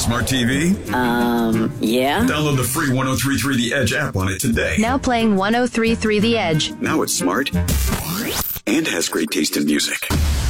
smart TV? Yeah. Download the free 103.3 The Edge app on it today. Now playing 103.3 The Edge. Now it's smart and has great taste in music.